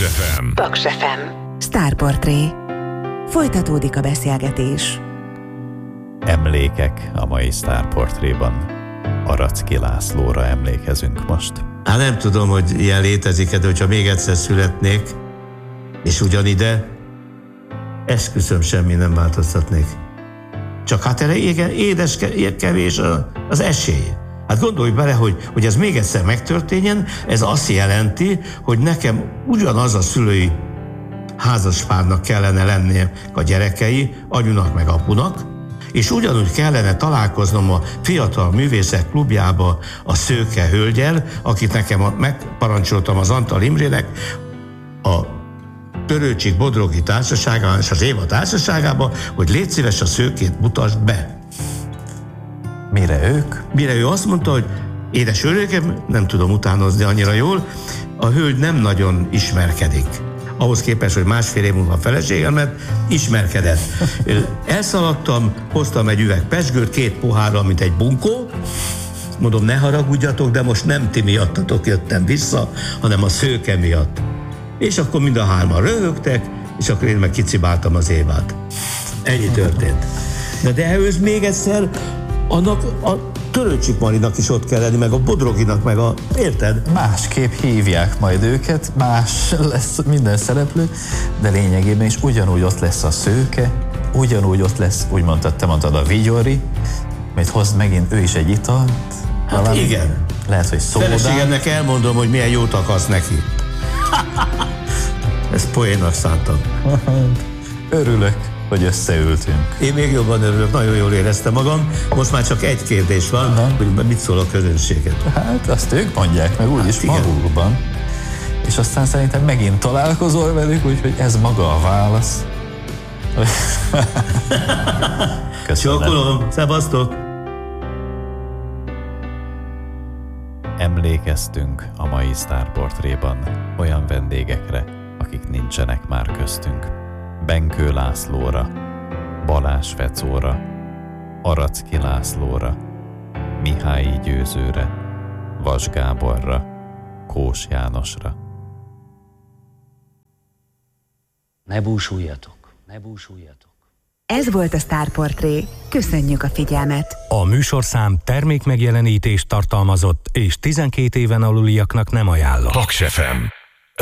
FM. Paks FM. Sztárportré. Folytatódik a beszélgetés. Emlékek a mai Sztárportréban. Aracki Lászlóra emlékezünk most. Hát nem tudom, hogy ilyen létezik-e, de hogyha még egyszer születnék, és ugyanide, esküszöm, semmi nem változtatnék. Csak hát erre édes kevés az esély. Hát gondolj bele, hogy ez még egyszer megtörténjen, ez azt jelenti, hogy nekem ugyanaz a szülői házaspárnak kellene lennie a gyerekei, anyunak meg apunak, és ugyanúgy kellene találkoznom a Fiatal Művészek Klubjába a Szőke hölgyel, akit nekem megparancsoltam az Antal Imrének, a Törőcsik Bodrogi Társaságában és az Éva Társaságában, hogy légy szíves, a Szőkét mutasd be. Mire ő azt mondta, hogy édes örökem, nem tudom utánozni annyira jól, a hölgy nem nagyon ismerkedik. Ahhoz képest, hogy másfél év múlva a feleségemet ismerkedett. Elszaladtam, hoztam egy üveg pezsgőt, 2 pohárral, mint egy bunkó. Mondom, ne haragudjatok, de most nem ti miattatok jöttem vissza, hanem a Szőke miatt. És akkor mind a 3-an röhögtek, és akkor én meg kicibáltam az Évát. Ennyi történt. De ehhez még egyszer annak a Törőcsik Marinak is ott kell lenni, meg a Bodroginak, meg a... Érted? Másképp hívják majd őket, más lesz minden szereplő, de lényegében is ugyanúgy ott lesz a Szőke, ugyanúgy ott lesz, úgy mondtad, te mondtad, a Vigyori, majd hoz megint ő is egy italt. Hát valami, igen. Lehet, hogy szódán. Feleségemnek elmondom, hogy milyen jót akarsz neki. Ezt poénnak szántam. Örülök, hogy összeültünk. Én még jobban örülök, nagyon jól éreztem magam. Most már csak egy kérdés van, hogy mit szól a közönséget. Hát azt ők mondják meg úgyis magukban. És aztán szerintem megint találkozol velük, úgyhogy ez maga a válasz. Köszönöm. Csókolom, szevasztok! Emlékeztünk a mai Sztárportréban olyan vendégekre, akik nincsenek már köztünk. Benkő Lászlóra, Balázs Fecóra, Aracki Lászlóra, Mihályi Győzőre, Vas Gáborra, Kós Jánosra. Ne búsuljatok, ne búsuljatok. Ez volt a Sztárportré. Köszönjük a figyelmet. A műsorszám termékmegjelenítést tartalmazott, és 12 éven aluliaknak nem ajánlott. Paks FM.